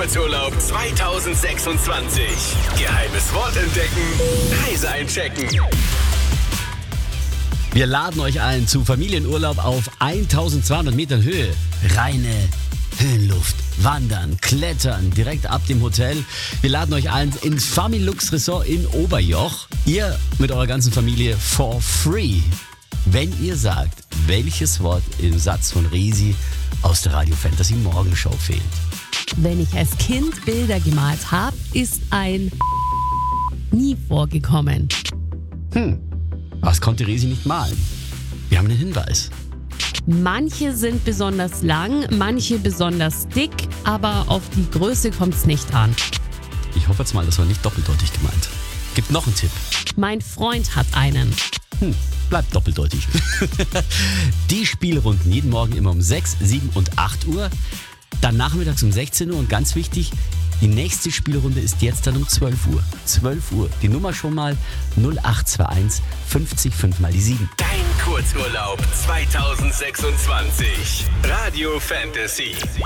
Kurzurlaub 2026. Geheimes Wort entdecken, Reise einchecken. Wir laden euch ein zu Familienurlaub auf 1200 Metern Höhe. Reine Höhenluft, Wandern, Klettern, direkt ab dem Hotel. Wir laden euch ein ins Familux Resort in Oberjoch. Ihr mit eurer ganzen Familie for free. Wenn ihr sagt, welches Wort im Satz von Resi aus der Radio Fantasy Morgenshow fehlt. Wenn ich als Kind Bilder gemalt habe, ist ein nie vorgekommen. Was konnte Resi nicht malen? Wir haben einen Hinweis. Manche sind besonders lang, manche besonders dick, aber auf die Größe kommt es nicht an. Ich hoffe jetzt mal, das war nicht doppeldeutig gemeint. Gibt noch einen Tipp. Mein Freund hat einen. Bleibt doppeldeutig. Die Spielrunden jeden Morgen immer um 6, 7 und 8 Uhr. Dann nachmittags um 16 Uhr und ganz wichtig, die nächste Spielrunde ist jetzt dann um 12 Uhr. 12 Uhr. Die Nummer schon mal 0821 50 5 mal die 7. Dein Kurzurlaub 2026. Radio Fantasy.